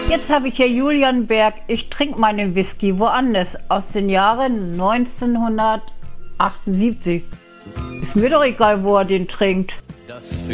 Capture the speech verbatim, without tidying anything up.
Jetzt habe ich hier Julian Berg. Ich trinke meinen Whisky woanders aus den Jahren neunzehnhundertachtundsiebzig. Ist mir doch egal, wo er den trinkt. Das